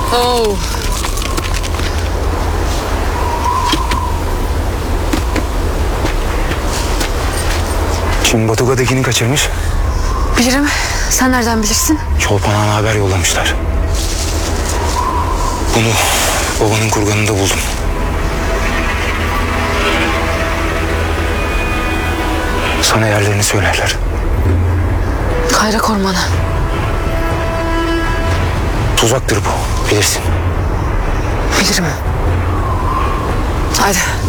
Oh. Kim Batuka'dakini kaçırmış? Bilirim. Sen nereden bilirsin? Çolpanağına haber yollamışlar. Bunu babanın kurganında buldum. Sana yerlerini söylerler. Kayrak Ormanı. Tuzaktır bu, bilirsin. Bilirim. Haydi.